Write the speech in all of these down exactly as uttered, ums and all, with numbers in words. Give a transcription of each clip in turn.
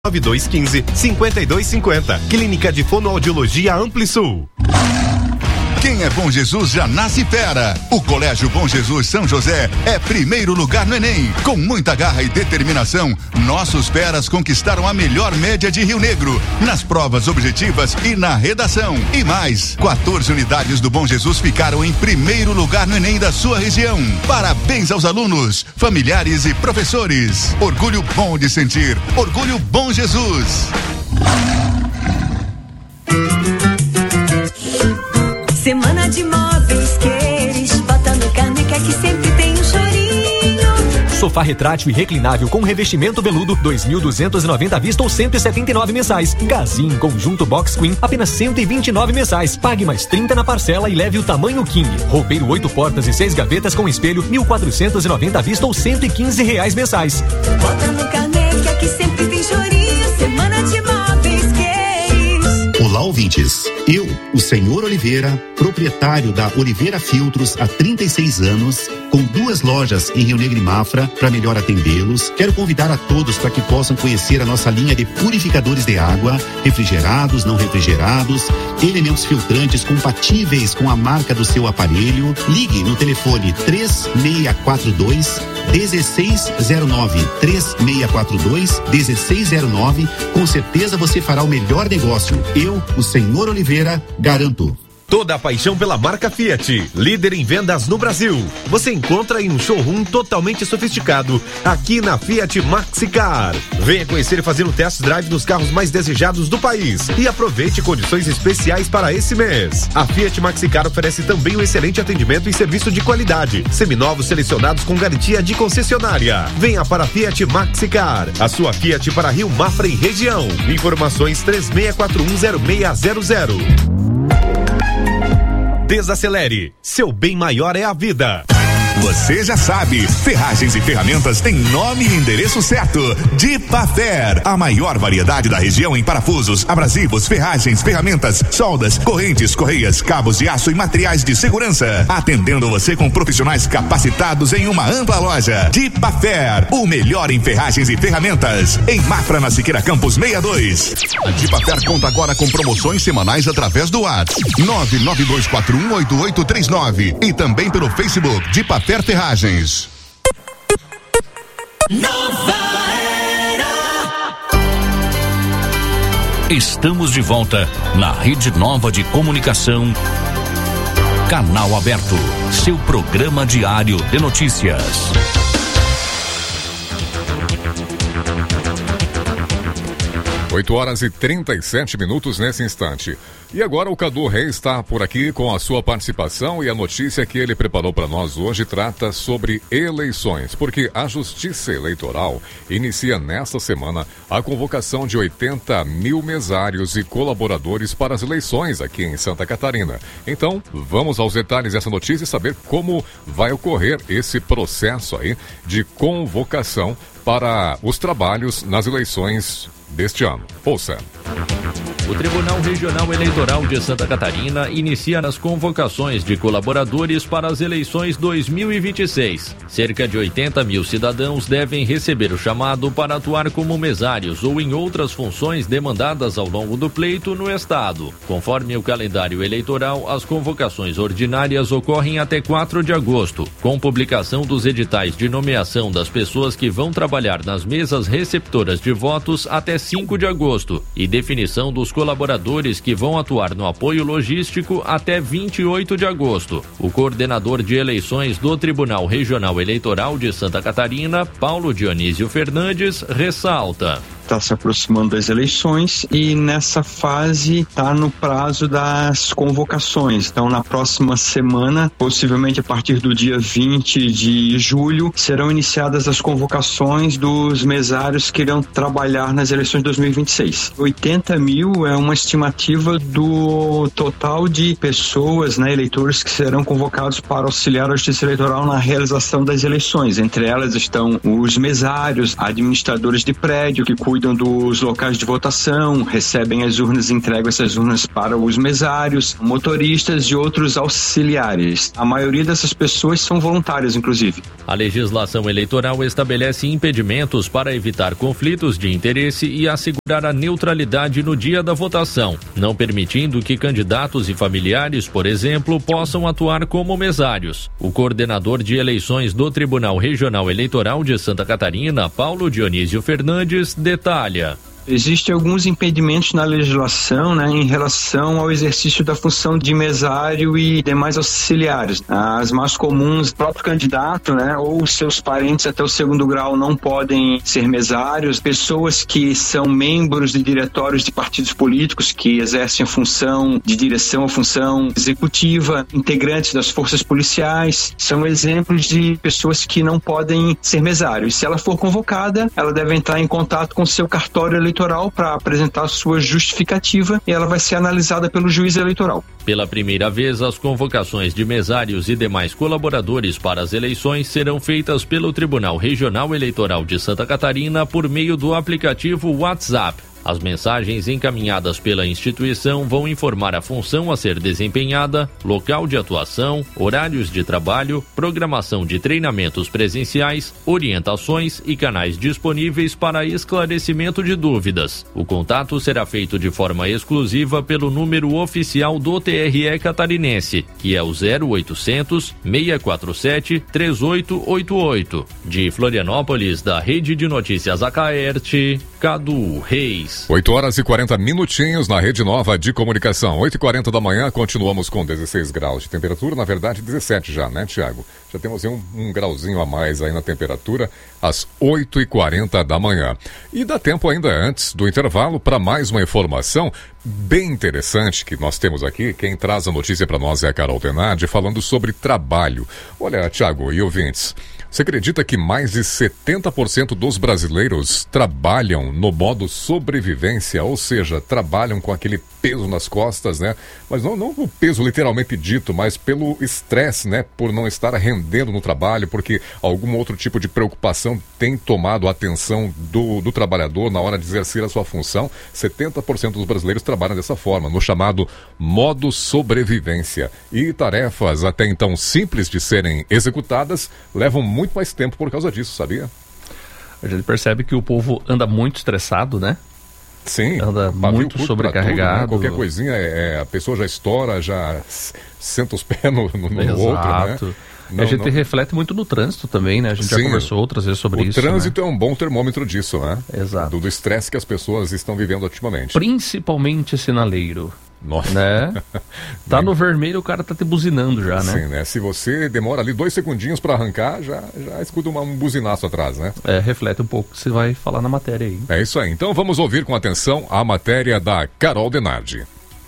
nove dois um cinco, cinco dois cinco zero. Clínica de Fonoaudiologia Amplisul. Quem é Bom Jesus já nasce fera. O Colégio Bom Jesus São José é primeiro lugar no Enem. Com muita garra e determinação, nossos feras conquistaram a melhor média de Rio Negro nas provas objetivas e na redação. E mais, quatorze unidades do Bom Jesus ficaram em primeiro lugar no Enem da sua região. Parabéns aos alunos, familiares e professores. Orgulho bom de sentir. Orgulho Bom Jesus. Semana de móveis Queires, bota no Caneca que sempre tem um chorinho. Sofá retrátil e reclinável com revestimento veludo, dois mil duzentos e noventa à vista ou cento e setenta e nove mensais. Gazin conjunto box queen, apenas cento e vinte e nove mensais. Pague mais trinta na parcela e leve o tamanho King. Roupeiro oito portas e seis gavetas com espelho, mil quatrocentos e noventa à vista ou cento e quinze reais mensais. Bota no Caneca que sempre tem chorinho. Semana de móveis Queires. Olá, ouvintes. Eu, o senhor Oliveira, proprietário da Oliveira Filtros há trinta e seis anos, com duas lojas em Rio Negro e Mafra, para melhor atendê-los, quero convidar a todos para que possam conhecer a nossa linha de purificadores de água, refrigerados, não refrigerados, elementos filtrantes compatíveis com a marca do seu aparelho. Ligue no telefone três seis quatro dois, um seis zero nove, três seis quatro dois, um seis zero nove. Com certeza você fará o melhor negócio. Eu, o senhor Oliveira, garanto. Toda a paixão pela marca Fiat, líder em vendas no Brasil, você encontra em um showroom totalmente sofisticado, aqui na Fiat Maxicar. Venha conhecer e fazer um test drive dos carros mais desejados do país e aproveite condições especiais para esse mês. A Fiat Maxicar oferece também um excelente atendimento e serviço de qualidade, seminovos selecionados com garantia de concessionária. Venha para a Fiat Maxicar, a sua Fiat para Rio Mafra e região. Informações três seis quatro um zero seis zero zero. Desacelere, seu bem maior é a vida. Você já sabe, ferragens e ferramentas têm nome e endereço certo. Dipafer, a maior variedade da região em parafusos, abrasivos, ferragens, ferramentas, soldas, correntes, correias, cabos de aço e materiais de segurança. Atendendo você com profissionais capacitados em uma ampla loja. Dipafer, o melhor em ferragens e ferramentas. Em Mafra, na Siqueira Campos sessenta e dois. A Dipafer conta agora com promoções semanais através do WhatsApp nove nove dois quatro um oito oito três nove e também pelo Facebook Dipafer Ferragens. Nova Era. Estamos de volta na Rede Nova de Comunicação. Canal Aberto, seu programa diário de notícias. oito horas e trinta e sete minutos nesse instante. E agora o Cadu Reis está por aqui com a sua participação e a notícia que ele preparou para nós hoje trata sobre eleições, porque a Justiça Eleitoral inicia nesta semana a convocação de oitenta mil mesários e colaboradores para as eleições aqui em Santa Catarina. Então, vamos aos detalhes dessa notícia e saber como vai ocorrer esse processo aí de convocação para os trabalhos nas eleições deste ano. Ouça. O Tribunal Regional Eleitoral de Santa Catarina inicia as convocações de colaboradores para as eleições dois mil e vinte e seis. Cerca de oitenta mil cidadãos devem receber o chamado para atuar como mesários ou em outras funções demandadas ao longo do pleito no Estado. Conforme o calendário eleitoral, as convocações ordinárias ocorrem até quatro de agosto, com publicação dos editais de nomeação das pessoas que vão trabalhar nas mesas receptoras de votos até cinco de agosto e definição dos colaboradores que vão atuar no apoio logístico até vinte e oito de agosto. O coordenador de eleições do Tribunal Regional Eleitoral de Santa Catarina, Paulo Dionísio Fernandes, ressalta. Está se aproximando das eleições e nessa fase está no prazo das convocações. Então, na próxima semana, possivelmente a partir do dia vinte de julho, serão iniciadas as convocações dos mesários que irão trabalhar nas eleições de dois mil e vinte e seis. oitenta mil é uma estimativa do total de pessoas, né, eleitores que serão convocados para auxiliar a Justiça Eleitoral na realização das eleições. Entre elas estão os mesários, administradores de prédio que cuidam cuidam dos locais de votação, recebem as urnas e entregam essas urnas para os mesários, motoristas e outros auxiliares. A maioria dessas pessoas são voluntárias, inclusive. A legislação eleitoral estabelece impedimentos para evitar conflitos de interesse e assegurar a neutralidade no dia da votação, não permitindo que candidatos e familiares, por exemplo, possam atuar como mesários. O coordenador de eleições do Tribunal Regional Eleitoral de Santa Catarina, Paulo Dionísio Fernandes, detalha. Existem alguns impedimentos na legislação, né, em relação ao exercício da função de mesário e demais auxiliares. As mais comuns, o próprio candidato, né, ou seus parentes até o segundo grau não podem ser mesários. Pessoas que são membros de diretórios de partidos políticos que exercem a função de direção, a função executiva, integrantes das forças policiais, são exemplos de pessoas que não podem ser mesários. Se ela for convocada, ela deve entrar em contato com o seu cartório eleitoral eleitoral para apresentar sua justificativa e ela vai ser analisada pelo juiz eleitoral. Pela primeira vez, as convocações de mesários e demais colaboradores para as eleições serão feitas pelo Tribunal Regional Eleitoral de Santa Catarina por meio do aplicativo WhatsApp. As mensagens encaminhadas pela instituição vão informar a função a ser desempenhada, local de atuação, horários de trabalho, programação de treinamentos presenciais, orientações e canais disponíveis para esclarecimento de dúvidas. O contato será feito de forma exclusiva pelo número oficial do T R E catarinense, que é o zero oitocentos, seis quatro sete, três oito oito oito. De Florianópolis, da Rede de Notícias Acaerte, Cadu Reis. oito horas e quarenta minutinhos na Rede Nova de Comunicação. oito e quarenta da manhã, continuamos com dezesseis graus de temperatura, na verdade dezessete já, né, Tiago? Já temos um, um grauzinho a mais aí na temperatura, às oito e quarenta da manhã. E dá tempo ainda antes do intervalo para mais uma informação bem interessante que nós temos aqui. Quem traz a notícia para nós é a Carol Denardi, falando sobre trabalho. Olha, Tiago e ouvintes, você acredita que mais de setenta por cento dos brasileiros trabalham no modo sobrevivência, ou seja, trabalham com aquele peso nas costas, né? Mas não, não o peso literalmente dito, mas pelo estresse, né? Por não estar rendendo no trabalho, porque algum outro tipo de preocupação tem tomado a atenção do, do trabalhador na hora de exercer a sua função. setenta por cento dos brasileiros trabalham dessa forma, no chamado modo sobrevivência. E tarefas até então simples de serem executadas levam muito muito mais tempo por causa disso, sabia? A gente percebe que o povo anda muito estressado, né? Sim. Anda muito sobrecarregado. Tudo, né? Qualquer coisinha, é, a pessoa já estoura, já senta os pés no, no, no outro, né? Não, a gente não... reflete muito no trânsito também, né? A gente Sim, já conversou outras vezes sobre o isso. O trânsito né? é um bom termômetro disso, né? Exato. Do estresse que as pessoas estão vivendo ultimamente. Principalmente sinaleiro. Nossa. Né? Tá no vermelho, o cara tá te buzinando já, né? Sim, né? Se você demora ali dois segundinhos para arrancar, já, já escuta uma, um buzinaço atrás, né? É, reflete um pouco o que você vai falar na matéria aí. É isso aí. Então vamos ouvir com atenção a matéria da Carol Denardi.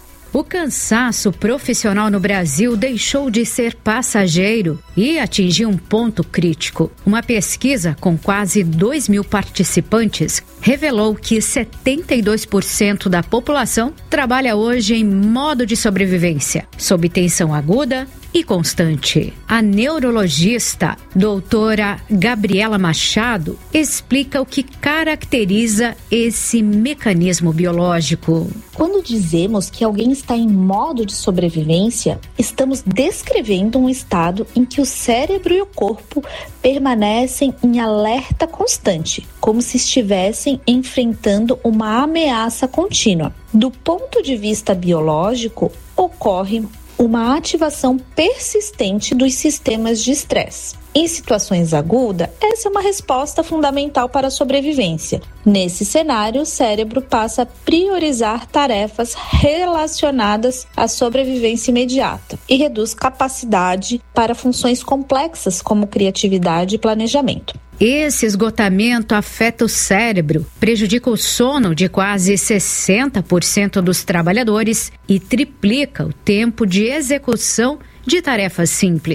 O cansaço profissional no Brasil deixou de ser passageiro e atingiu um ponto crítico. Uma pesquisa com quase dois mil participantes revelou que setenta e dois por cento da população trabalha hoje em modo de sobrevivência, sob tensão aguda e constante. A neurologista doutora Gabriela Machado explica o que caracteriza esse mecanismo biológico. Quando dizemos que alguém está em modo de sobrevivência, estamos descrevendo um estado em que o cérebro e o corpo permanecem em alerta constante, como se estivessem enfrentando uma ameaça contínua. Do ponto de vista biológico, ocorre uma ativação persistente dos sistemas de estresse. Em situações agudas, essa é uma resposta fundamental para a sobrevivência. Nesse cenário, o cérebro passa a priorizar tarefas relacionadas à sobrevivência imediata e reduz capacidade para funções complexas como criatividade e planejamento. Esse esgotamento afeta o cérebro, prejudica o sono de quase sessenta por cento dos trabalhadores e triplica o tempo de execução de tarefas simples.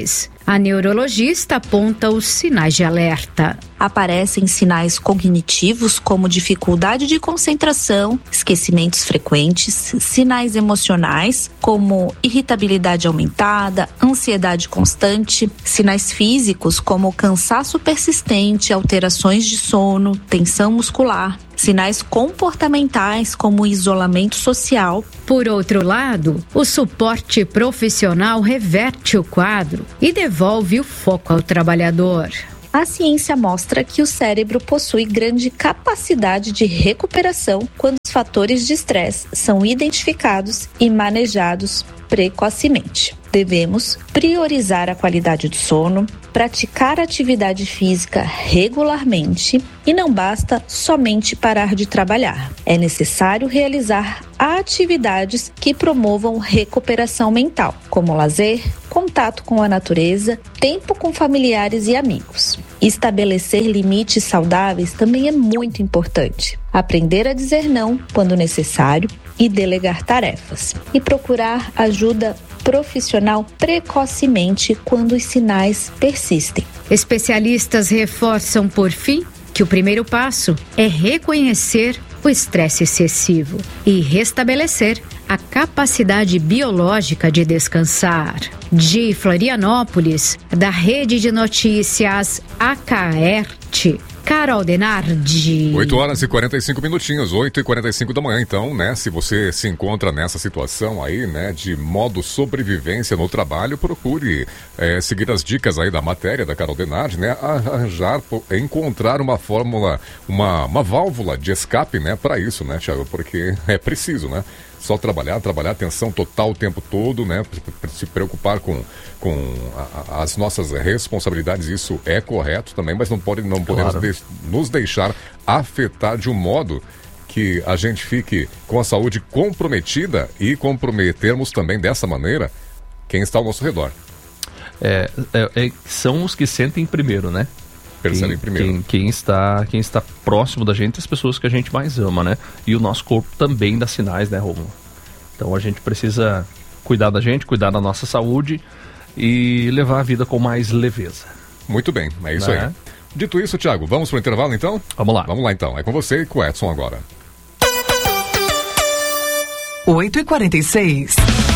A neurologista aponta os sinais de alerta. Aparecem sinais cognitivos como dificuldade de concentração, esquecimentos frequentes, sinais emocionais como irritabilidade aumentada, ansiedade constante, sinais físicos como cansaço persistente, alterações de sono, tensão muscular, sinais comportamentais como isolamento social. Por outro lado, o suporte profissional reverte o quadro e devolve o foco ao trabalhador. A ciência mostra que o cérebro possui grande capacidade de recuperação quando os fatores de estresse são identificados e manejados precocemente. Devemos priorizar a qualidade do sono, praticar atividade física regularmente e não basta somente parar de trabalhar. É necessário realizar atividades que promovam recuperação mental, como lazer, contato com a natureza, tempo com familiares e amigos. Estabelecer limites saudáveis também é muito importante. Aprender a dizer não quando necessário e delegar tarefas. E procurar ajuda profissional precocemente quando os sinais persistem. Especialistas reforçam, por fim, que o primeiro passo é reconhecer o estresse excessivo e restabelecer a capacidade biológica de descansar. De Florianópolis, da Rede de Notícias Acaerte, Carol Denardi. oito horas e quarenta e cinco minutinhos, oito e quarenta e cinco da manhã, então, né? Se você se encontra nessa situação aí, né, de modo sobrevivência no trabalho, procure é, seguir as dicas aí da matéria da Carol Denardi, né? Arranjar, encontrar uma fórmula, uma, uma válvula de escape, né, para isso, né, Thiago? Porque é preciso, né? Só trabalhar, trabalhar, atenção total o tempo todo, né? Se preocupar com, com a, a, as nossas responsabilidades, isso é correto também, mas não, pode, não podemos Claro. de, nos deixar afetar de um modo que a gente fique com a saúde comprometida e comprometermos também dessa maneira quem está ao nosso redor. É, é, é, são os que sentem primeiro, né? Percebem quem, primeiro. Quem, quem, está, quem está próximo da gente, as pessoas que a gente mais ama, né? E o nosso corpo também dá sinais, né, Rômulo? Então a gente precisa cuidar da gente, cuidar da nossa saúde e levar a vida com mais leveza. Muito bem, é isso Né? aí. Dito isso, Thiago, vamos para o intervalo então? Vamos lá. Vamos lá então, é com você e com o Edson agora. oito e quarenta e seis.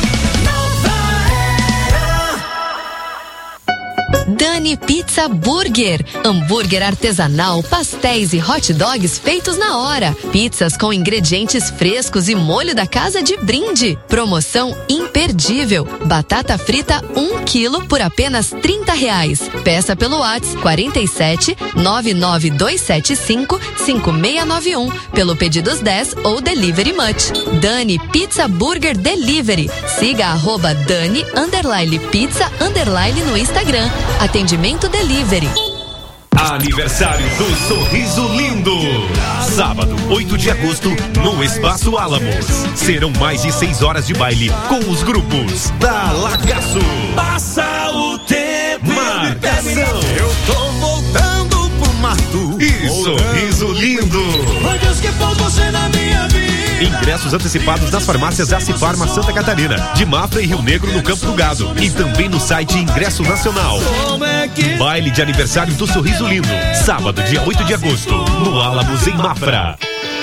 Dani Pizza Burger. Hambúrguer artesanal, pastéis e hot dogs feitos na hora. Pizzas com ingredientes frescos e molho da casa de brinde. Promoção imperdível. Batata frita um quilo por apenas trinta reais. Peça pelo WhatsApp quarenta e sete, nove nove dois sete cinco, cinco seis nove um. Pelo Pedidos dez ou Delivery Much. Dani Pizza Burger Delivery. Siga arroba Dani underline pizza underline no Instagram. Atendimento Delivery. Aniversário do Sorriso Lindo. Sábado, oito de agosto, no Espaço Álamos. Serão mais de seis horas de baile com os grupos da Lagaço. Passa o tempo. Marcação. Eu tô voltando pro mato. E Sorriso Lindo. Foi Deus que pôs você na minha vida. Ingressos antecipados nas farmácias Acifarma Santa Catarina, de Mafra e Rio Negro no Campo do Gado. E também no site Ingresso Nacional. Baile de aniversário do Sorriso Lindo. Sábado, dia oito de agosto, no Álamos, em Mafra.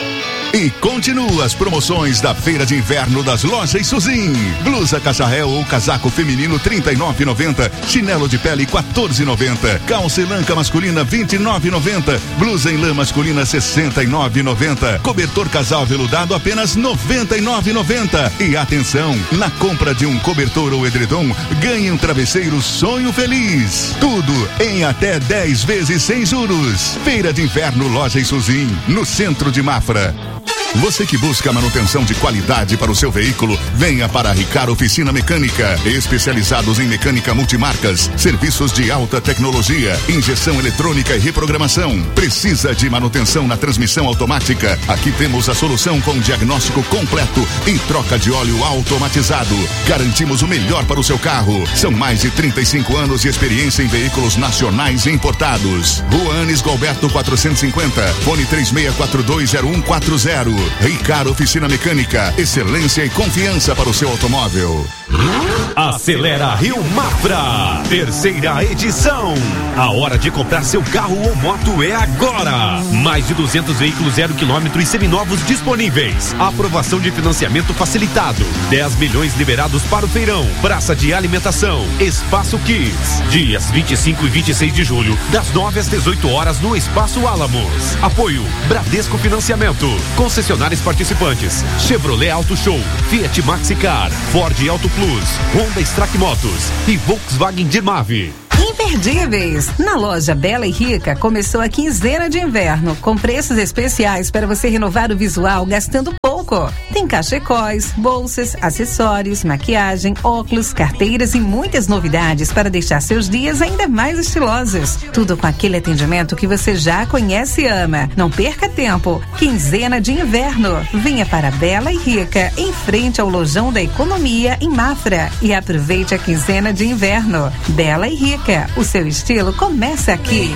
E continua as promoções da Feira de Inverno das Lojas Suzin. Blusa cacharel ou casaco feminino trinta e nove e noventa, chinelo de pele quatorze e noventa, calça e lanca masculina vinte e nove e noventa, blusa em lã masculina sessenta e nove e noventa, cobertor casal veludado apenas noventa e nove e noventa. E atenção, na compra de um cobertor ou edredom, ganhe um travesseiro Sonho Feliz. Tudo em até dez vezes sem juros. Feira de Inverno Lojas Suzin, no centro de Mafra. Você que busca manutenção de qualidade para o seu veículo, venha para a Ricar Oficina Mecânica. Especializados em mecânica multimarcas, serviços de alta tecnologia, injeção eletrônica e reprogramação. Precisa de manutenção na transmissão automática? Aqui temos a solução com diagnóstico completo e troca de óleo automatizado. Garantimos o melhor para o seu carro. São mais de trinta e cinco anos de experiência em veículos nacionais e importados. Rua Anis Galberto quatrocentos e cinquenta, fone três seis quatro dois zero um quatro zero. Ricar Oficina Mecânica, excelência e confiança para o seu automóvel. Acelera Rio Mafra, terceira edição. A hora de comprar seu carro ou moto é agora. Mais de duzentos veículos zero quilômetro e seminovos disponíveis. Aprovação de financiamento facilitado. dez milhões liberados para o feirão. Praça de alimentação. Espaço Kids. Dias vinte e cinco e vinte e seis de julho, das nove às dezoito horas no Espaço Álamos. Apoio Bradesco Financiamento. Concessionários participantes: Chevrolet Auto Show, Fiat Maxicar, Ford Auto Plus, Honda Strack Motos e Volkswagen Dirmave. Imperdíveis! Na loja Bela e Rica começou a quinzena de inverno, com preços especiais para você renovar o visual gastando pouco. Tem cachecóis, bolsas, acessórios, maquiagem, óculos, carteiras e muitas novidades para deixar seus dias ainda mais estilosos. Tudo com aquele atendimento que você já conhece e ama. Não perca tempo. Quinzena de inverno. Venha para Bela e Rica, em frente ao Lojão da Economia, em Mafra, e aproveite a quinzena de inverno. Bela e Rica. O seu estilo começa aqui.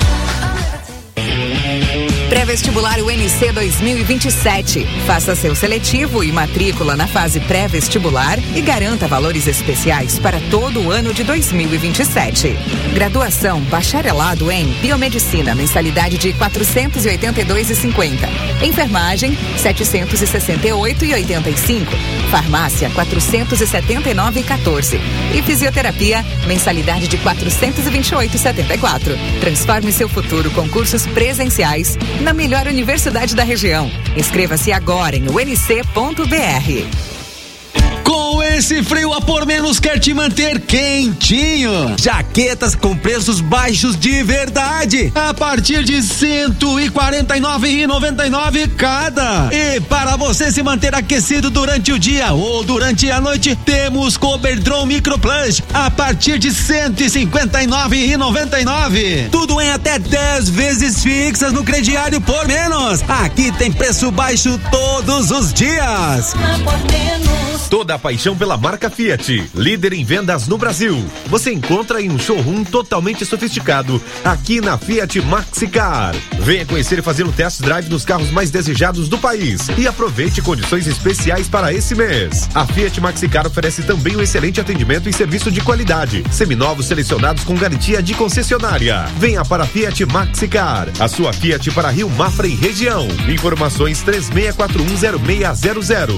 Pré-vestibular U N C dois mil e vinte e sete. Faça seu seletivo e matrícula na fase pré-vestibular e garanta valores especiais para todo o ano de dois mil e vinte e sete. Graduação bacharelado em Biomedicina, mensalidade de quatrocentos e oitenta e dois reais e cinquenta centavos. Enfermagem, setecentos e sessenta e oito reais e oitenta e cinco centavos. Farmácia, quatrocentos e setenta e nove reais e quatorze centavos. E fisioterapia, mensalidade de quatrocentos e vinte e oito reais e setenta e quatro centavos. Transforme seu futuro com cursos presenciais na melhor universidade da região. Inscreva-se agora em u n c ponto b r. Com esse frio a por menos quer te manter quentinho. Jaquetas com preços baixos de verdade, a partir de cento e quarenta e nove reais e noventa e nove centavos cada. E para você se manter aquecido durante o dia ou durante a noite, temos Coberdron Micro Plus a partir de cento e cinquenta e nove reais e noventa e nove centavos. Tudo em até dez vezes fixas no crediário por menos. Aqui tem preço baixo todos os dias. Toda a paixão pela marca Fiat, líder em vendas no Brasil, você encontra em um showroom totalmente sofisticado aqui na Fiat Maxicar. Venha conhecer e fazer um test drive nos carros mais desejados do país e aproveite condições especiais para esse mês. A Fiat Maxicar oferece também um excelente atendimento e serviço de qualidade, seminovos selecionados com garantia de concessionária. Venha para a Fiat Maxicar, a sua Fiat para Rio Mafra e região. Informações três seis quatro um zero seis zero zero.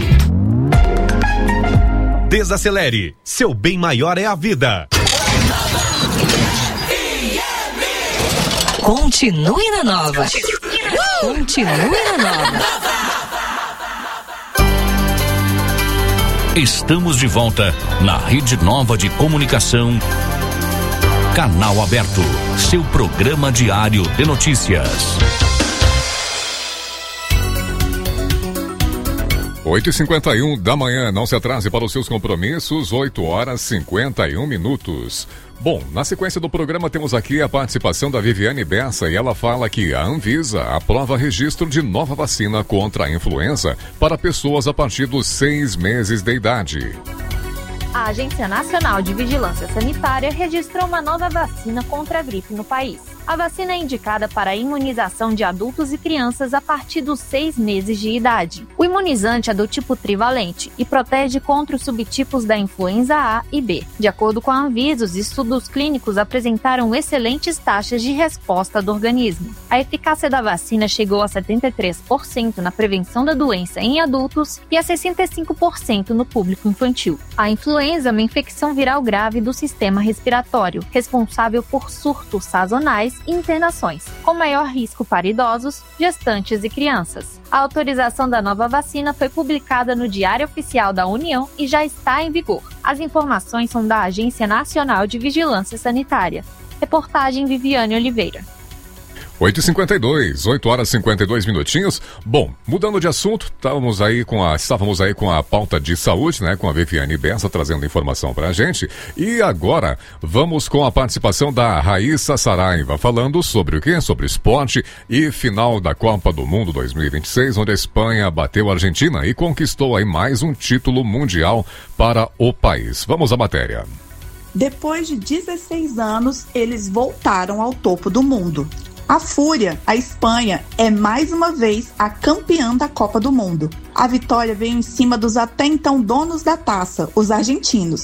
Desacelere, seu bem maior é a vida. Continue na nova. Continue na nova. Estamos de volta na Rede Nova de Comunicação. Canal Aberto, seu programa diário de notícias. oito e cinquenta e um da manhã, não se atrase para os seus compromissos, oito horas e cinquenta e um minutos. Bom, na sequência do programa temos aqui a participação da Viviane Bessa e ela fala que a Anvisa aprova registro de nova vacina contra a influenza para pessoas a partir dos seis meses de idade. A Agência Nacional de Vigilância Sanitária registrou uma nova vacina contra a gripe no país. A vacina é indicada para a imunização de adultos e crianças a partir dos seis meses de idade. O imunizante é do tipo trivalente e protege contra os subtipos da influenza A e B. De acordo com a Anvisa, os estudos clínicos apresentaram excelentes taxas de resposta do organismo. A eficácia da vacina chegou a setenta e três por cento na prevenção da doença em adultos e a sessenta e cinco por cento no público infantil. A influenza é uma infecção viral grave do sistema respiratório, responsável por surtos sazonais e internações, com maior risco para idosos, gestantes e crianças. A autorização da nova vacina foi publicada no Diário Oficial da União e já está em vigor. As informações são da Agência Nacional de Vigilância Sanitária. Reportagem Viviane Oliveira. oito e cinquenta e dois, oito horas e cinquenta e dois minutinhos. Bom, mudando de assunto, estávamos aí com a, estávamos aí com a pauta de saúde, né? Com a Viviane Bessa trazendo informação pra gente. E agora, vamos com a participação da Raíssa Saraiva, falando sobre o quê? Sobre esporte e final da Copa do Mundo dois mil e vinte e seis, onde a Espanha bateu a Argentina e conquistou aí mais um título mundial para o país. Vamos à matéria. Depois de dezesseis anos, eles voltaram ao topo do mundo. A Fúria, a Espanha, é mais uma vez a campeã da Copa do Mundo. A vitória veio em cima dos até então donos da taça, os argentinos.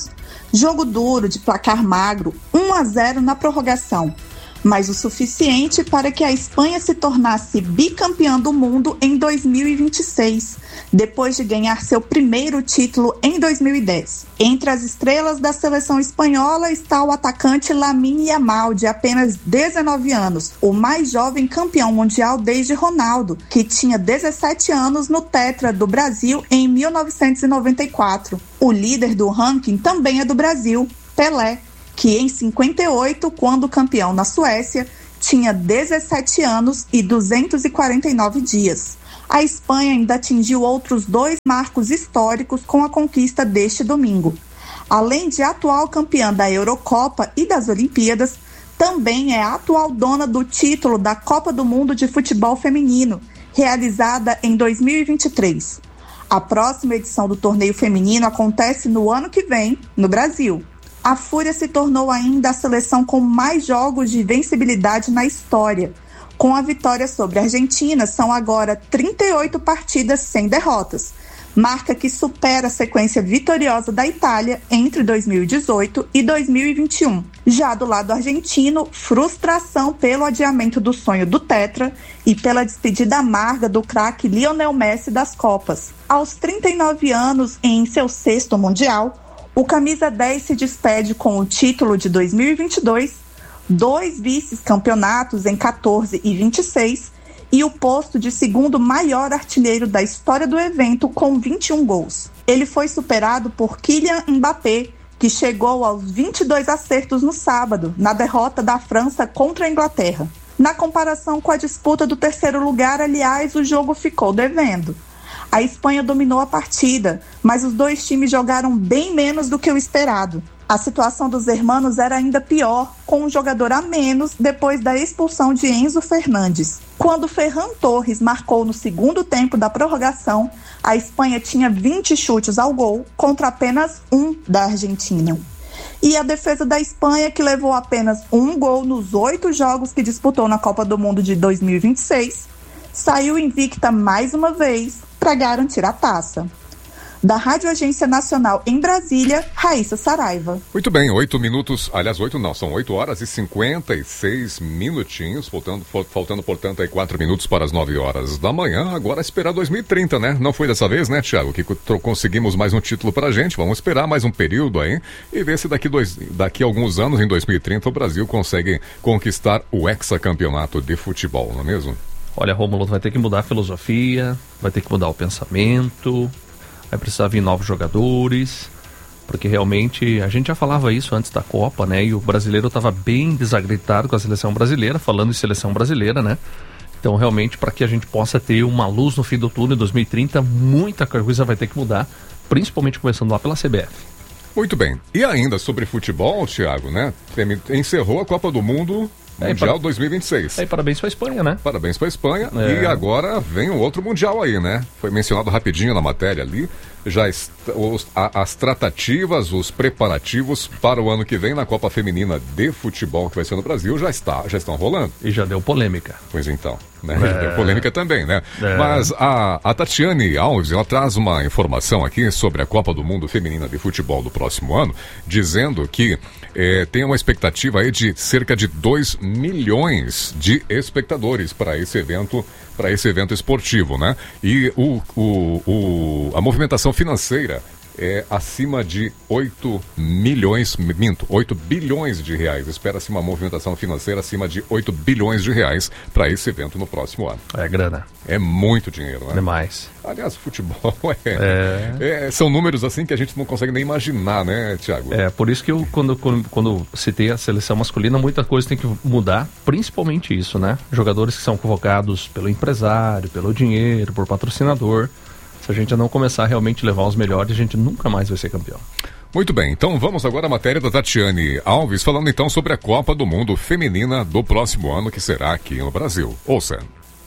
Jogo duro de placar magro, um a zero na prorrogação, mas o suficiente para que a Espanha se tornasse bicampeã do mundo em dois mil e vinte e seis, depois de ganhar seu primeiro título em dois mil e dez. Entre as estrelas da seleção espanhola está o atacante Lamine Yamal, de apenas dezenove anos, o mais jovem campeão mundial desde Ronaldo, que tinha dezessete anos no Tetra do Brasil em mil novecentos e noventa e quatro. O líder do ranking também é do Brasil, Pelé, que em cinquenta e oito, quando campeão na Suécia, tinha dezessete anos e duzentos e quarenta e nove dias. A Espanha ainda atingiu outros dois marcos históricos com a conquista deste domingo. Além de atual campeã da Eurocopa e das Olimpíadas, também é a atual dona do título da Copa do Mundo de Futebol Feminino, realizada em dois mil e vinte e três. A próxima edição do torneio feminino acontece no ano que vem, no Brasil. A Fúria se tornou ainda a seleção com mais jogos de vencibilidade na história. Com a vitória sobre a Argentina, são agora trinta e oito partidas sem derrotas, marca que supera a sequência vitoriosa da Itália entre dois mil e dezoito e dois mil e vinte e um. Já do lado argentino, frustração pelo adiamento do sonho do Tetra e pela despedida amarga do craque Lionel Messi das Copas. Aos trinta e nove anos, em seu sexto Mundial, o camisa dez se despede com o título de dois mil e vinte e dois, dois vice-campeonatos em quatorze e vinte e seis e o posto de segundo maior artilheiro da história do evento com vinte e um gols. Ele foi superado por Kylian Mbappé, que chegou aos vinte e dois acertos no sábado, na derrota da França contra a Inglaterra. Na comparação com a disputa do terceiro lugar, aliás, o jogo ficou devendo. A Espanha dominou a partida, mas os dois times jogaram bem menos do que o esperado. A situação dos hermanos era ainda pior, com um jogador a menos depois da expulsão de Enzo Fernandes. Quando Ferran Torres marcou no segundo tempo da prorrogação, a Espanha tinha vinte chutes ao gol contra apenas um da Argentina. E a defesa da Espanha, que levou apenas um gol nos oito jogos que disputou na Copa do Mundo de dois mil e vinte e seis, saiu invicta mais uma vez para garantir a taça. Da Rádio Agência Nacional em Brasília, Raíssa Saraiva. Muito bem, oito minutos, aliás, oito não, são oito horas e cinquenta e seis minutinhos, faltando, faltando, portanto, aí quatro minutos para as nove horas da manhã. Agora esperar dois mil e trinta, né? Não foi dessa vez, né, Thiago, que conseguimos mais um título pra gente. Vamos esperar mais um período aí e ver se daqui, dois, daqui a alguns anos, em dois mil e trinta, o Brasil consegue conquistar o hexacampeonato de futebol, não é mesmo? Olha, Rômulo, vai ter que mudar a filosofia, vai ter que mudar o pensamento, vai precisar vir novos jogadores, porque realmente a gente já falava isso antes da Copa, né? E o brasileiro estava bem desagradado com a seleção brasileira, falando em seleção brasileira, né? Então, realmente, para que a gente possa ter uma luz no fim do túnel em dois mil e trinta, muita coisa vai ter que mudar, principalmente começando lá pela C B F. Muito bem. E ainda sobre futebol, Thiago, né? Encerrou a Copa do Mundo Mundial dois mil e vinte e seis. É, parabéns para a Espanha, né? Parabéns para a Espanha. É. E agora vem um outro Mundial aí, né? Foi mencionado rapidinho na matéria ali. Já est- os, a, as tratativas, os preparativos para o ano que vem na Copa Feminina de Futebol que vai ser no Brasil já, está, já estão rolando. E já deu polêmica. Pois então, né? É. Já deu polêmica também, né? É. Mas a, a Tatiane Alves, ela traz uma informação aqui sobre a Copa do Mundo Feminina de Futebol do próximo ano, dizendo que eh, tem uma expectativa aí de cerca de dois milhões de espectadores para esse evento, para esse evento esportivo, né? E o, o, o, a movimentação financeira é acima de oito milhões, minto, oito bilhões de reais. Espera-se uma movimentação financeira acima de oito bilhões de reais para esse evento no próximo ano. É grana. É muito dinheiro, né? Demais. Aliás, futebol é, é... é... São números assim que a gente não consegue nem imaginar, né, Thiago? É, por isso que eu, quando, quando, quando citei a seleção masculina, muita coisa tem que mudar, principalmente isso, né? Jogadores que são convocados pelo empresário, pelo dinheiro, por patrocinador. Se a gente não começar a realmente levar os melhores, a gente nunca mais vai ser campeão. Muito bem, então vamos agora à matéria da Tatiane Alves, falando então sobre a Copa do Mundo Feminina do próximo ano, que será aqui no Brasil. Ouça.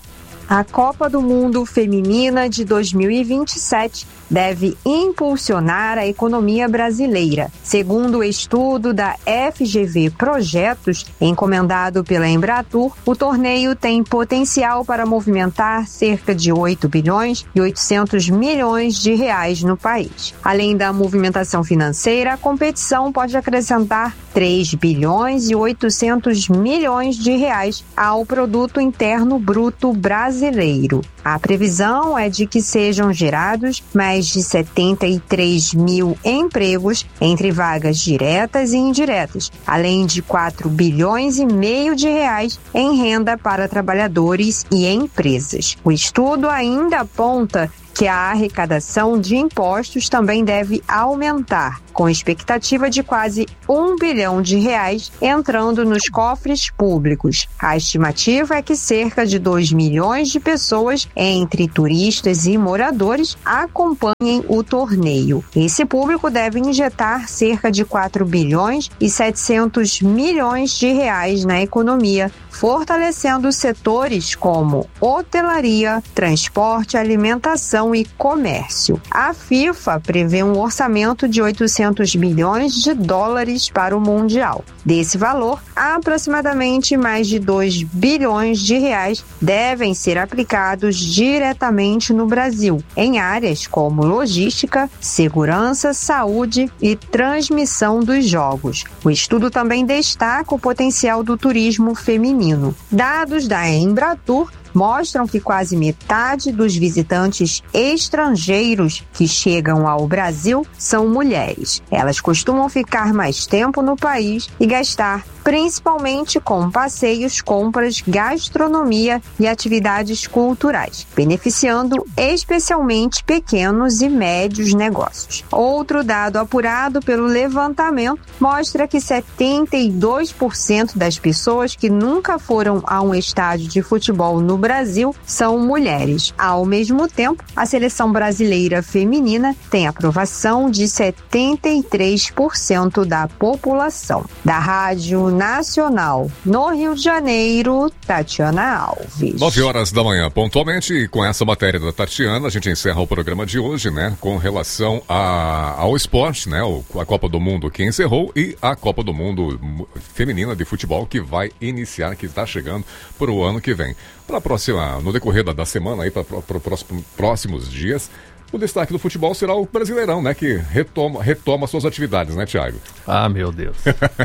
A Copa do Mundo Feminina de dois mil e vinte e sete deve impulsionar a economia brasileira. Segundo o estudo da F G V Projetos, encomendado pela Embratur, o torneio tem potencial para movimentar cerca de oito bilhões e oitocentos milhões de reais no país. Além da movimentação financeira, a competição pode acrescentar três bilhões e oitocentos milhões de reais ao produto interno bruto brasileiro. A previsão é de que sejam gerados mais de setenta e três mil empregos entre vagas diretas e indiretas, além de quatro bilhões e meio de reais em renda para trabalhadores e empresas. O estudo ainda aponta que a arrecadação de impostos também deve aumentar, com expectativa de quase um bilhão de reais entrando nos cofres públicos. A estimativa é que cerca de dois milhões de pessoas, entre turistas e moradores, acompanhem o torneio. Esse público deve injetar cerca de quatro bilhões e setecentos milhões de reais na economia, fortalecendo setores como hotelaria, transporte, alimentação e comércio. A FIFA prevê um orçamento de oitocentos milhões de dólares para o Mundial. Desse valor, aproximadamente mais de dois bilhões de reais devem ser aplicados diretamente no Brasil, em áreas como logística, segurança, saúde e transmissão dos jogos. O estudo também destaca o potencial do turismo feminino. Dados da Embratur mostram que quase metade dos visitantes estrangeiros que chegam ao Brasil são mulheres. Elas costumam ficar mais tempo no país e gastar principalmente com passeios, compras, gastronomia e atividades culturais, beneficiando especialmente pequenos e médios negócios. Outro dado apurado pelo levantamento mostra que setenta e dois por cento das pessoas que nunca foram a um estádio de futebol no Brasil são mulheres. Ao mesmo tempo, a seleção brasileira feminina tem aprovação de setenta e três por cento da população. Da Rádio Nacional, no Rio de Janeiro, Tatiana Alves. nove horas da manhã, pontualmente, e com essa matéria da Tatiana, a gente encerra o programa de hoje, né, com relação a, ao esporte, né, a Copa do Mundo que encerrou e a Copa do Mundo feminina de futebol que vai iniciar, que está chegando para o ano que vem. Para a próxima, no decorrer da, da semana, aí para os próximos dias, o destaque do futebol será o Brasileirão, né? Que retoma, retoma suas atividades, né, Thiago? Ah, meu Deus.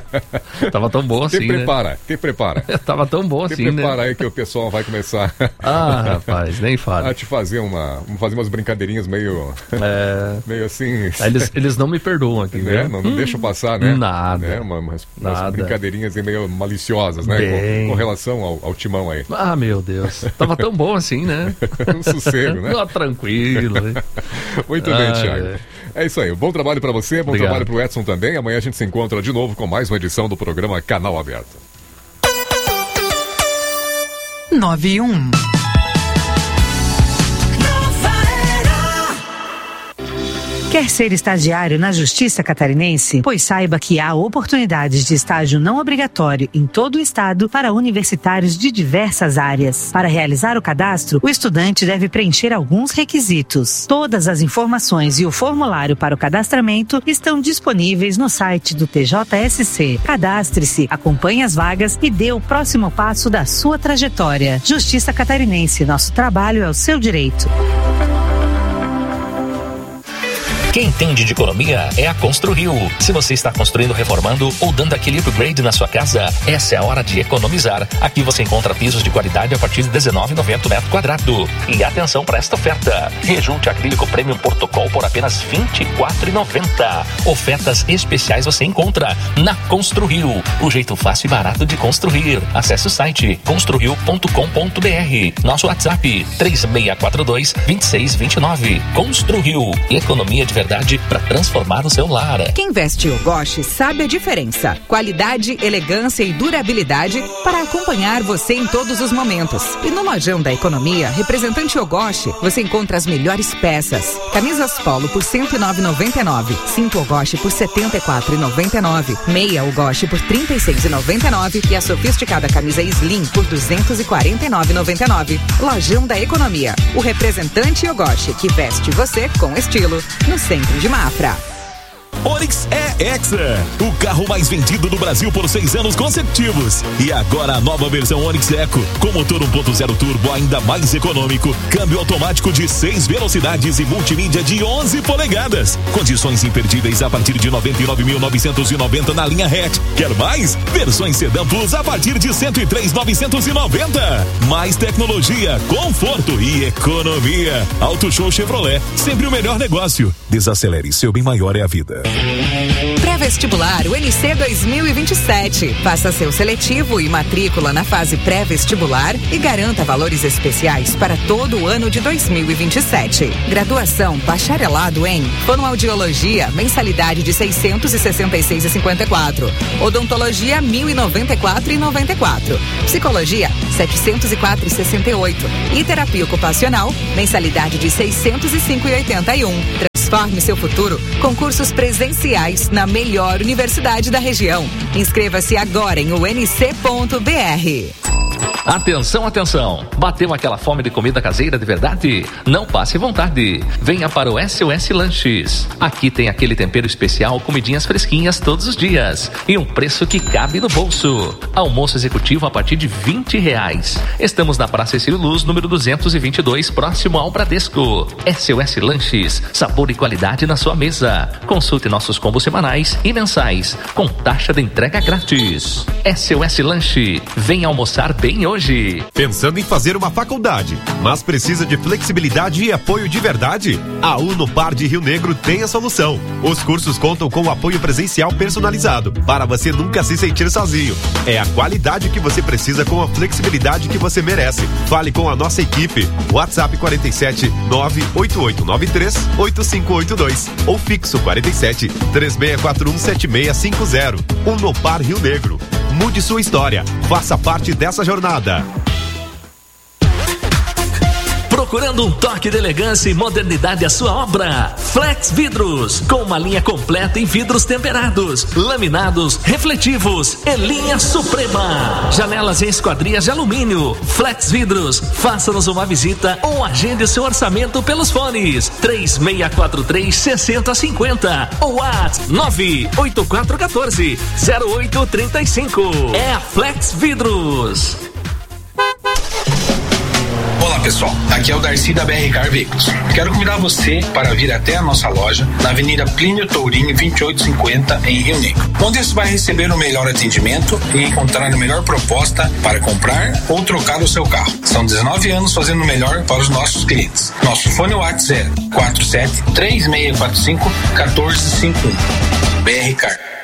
Tava tão bom assim, te prepara, né? Te prepara, te prepara. Tava tão bom te assim, né? Te prepara aí que o pessoal vai começar... Ah, rapaz, nem fala. A te fazer uma... fazer umas brincadeirinhas meio... É... meio assim... Eles, eles não me perdoam aqui, né? né? Não, não hum, deixam passar, né? Nada. Né? Uma, umas, nada. umas brincadeirinhas meio maliciosas, né? Com, com relação ao, ao timão aí. Ah, meu Deus. Tava tão bom assim, né? Um sossego, né? Ah, tranquilo. Muito bem, Thiago. É. é isso aí. Bom trabalho para você, bom Obrigado. trabalho pro Edson também. Amanhã a gente se encontra de novo com mais uma edição do programa Canal Aberto. nove e um. Quer ser estagiário na Justiça Catarinense? Pois saiba que há oportunidades de estágio não obrigatório em todo o estado para universitários de diversas áreas. Para realizar o cadastro, o estudante deve preencher alguns requisitos. Todas as informações e o formulário para o cadastramento estão disponíveis no site do T J S C. Cadastre-se, acompanhe as vagas e dê o próximo passo da sua trajetória. Justiça Catarinense, nosso trabalho é o seu direito. Quem entende de economia é a Construrio. Se você está construindo, reformando ou dando aquele upgrade na sua casa, essa é a hora de economizar. Aqui você encontra pisos de qualidade a partir de dezenove reais e noventa centavos metro quadrado. E atenção para esta oferta. Rejunte acrílico Premium Portocol por apenas vinte e quatro reais e noventa centavos. Ofertas especiais você encontra na Construrio. O jeito fácil e barato de construir. Acesse o site construrio ponto com ponto b r. Nosso WhatsApp três seis quatro dois, dois seis dois nove. Construrio. Economia de verdade para transformar o seu lar. Quem veste Ogoshi sabe a diferença. Qualidade, elegância e durabilidade para acompanhar você em todos os momentos. E no Lojão da Economia, representante Ogoshi, você encontra as melhores peças. Camisas Polo por cento e nove reais e noventa e nove centavos. Cinto Ogoshi por setenta e quatro reais e noventa e nove centavos. Meia Ogoshi por trinta e seis reais e noventa e nove centavos. E a sofisticada camisa Slim por duzentos e quarenta e nove reais e noventa e nove centavos. Lojão da Economia. O representante Ogoshi que veste você com estilo. No centro de Mafra. Onix é Extra, o carro mais vendido do Brasil por seis anos consecutivos. E agora a nova versão Onix Eco, com motor um ponto zero turbo ainda mais econômico, câmbio automático de seis velocidades e multimídia de onze polegadas. Condições imperdíveis a partir de noventa e nove mil novecentos e noventa na linha hatch. Quer mais? Versões Sedan Plus a partir de cento e três mil novecentos e noventa. Mais tecnologia, conforto e economia. Auto Show Chevrolet, sempre o melhor negócio. Desacelere, seu bem maior é a vida. Pré-vestibular U N C dois mil e vinte e sete. Faça seu seletivo e matrícula na fase pré-vestibular e garanta valores especiais para todo o ano de dois mil e vinte e sete. Graduação bacharelado em fonoaudiologia, mensalidade de seiscentos e sessenta e seis reais e cinquenta e quatro centavos. Odontologia mil e noventa e quatro reais e noventa e quatro centavos. Psicologia setecentos e quatro reais e sessenta e oito centavos. E terapia ocupacional, mensalidade de seiscentos e cinco reais e oitenta e um centavos. Transforme seu futuro com cursos presenciais na melhor universidade da região. Inscreva-se agora em u n c ponto b r. Atenção, atenção! Bateu aquela fome de comida caseira de verdade? Não passe vontade. Venha para o S O S Lanches. Aqui tem aquele tempero especial, comidinhas fresquinhas todos os dias e um preço que cabe no bolso. Almoço executivo a partir de vinte reais. Estamos na Praça Cecílio Luz, número duzentos e vinte e dois, próximo ao Bradesco. S O S Lanches, sabor e qualidade na sua mesa. Consulte nossos combos semanais e mensais, com taxa de entrega grátis. S O S Lanche, venha almoçar bem hoje. Pensando em fazer uma faculdade, mas precisa de flexibilidade e apoio de verdade? A Unopar de Rio Negro tem a solução. Os cursos contam com apoio presencial personalizado, para você nunca se sentir sozinho. É a qualidade que você precisa com a flexibilidade que você merece. Fale com a nossa equipe. WhatsApp quarenta e sete, nove oito oito nove três, oito cinco oito dois ou fixo quarenta e sete, três seis quatro um, sete seis cinco zero. Unopar Rio Negro. Mude sua história. Faça parte dessa jornada. Procurando um toque de elegância e modernidade à sua obra? Flex Vidros, com uma linha completa em vidros temperados, laminados, refletivos e linha suprema. Janelas em esquadrias de alumínio. Flex Vidros, faça-nos uma visita ou agende seu orçamento pelos fones três seis quatro três, seis zero cinco zero ou WhatsApp nove oito quatro um quatro, zero oito três cinco. É a Flex Vidros. Olá pessoal, aqui é o Darcy da B R Car Veículos. Quero convidar você para vir até a nossa loja na Avenida Plínio Tourinho vinte e oito cinquenta em Rio Negro, onde você vai receber o melhor atendimento e encontrar a melhor proposta para comprar ou trocar o seu carro. São dezenove anos fazendo o melhor para os nossos clientes. Nosso fone WhatsApp é quatro sete três seis quatro cinco um quatro cinco um. B R Car.